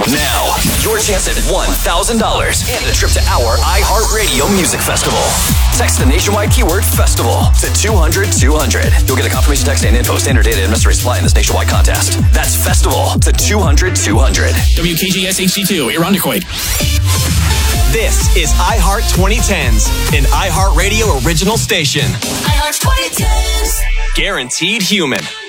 Now, your chance at $1,000 and a trip to our iHeartRadio Music Festival. Text the nationwide keyword festival to 200-200. You'll get a confirmation text and info. Standard data and mystery supply in this nationwide contest. That's festival to 200-200. WKGS HD2, Irondequoit. This is iHeart 2010s, an iHeartRadio original station. iHeart 2010s. Guaranteed human.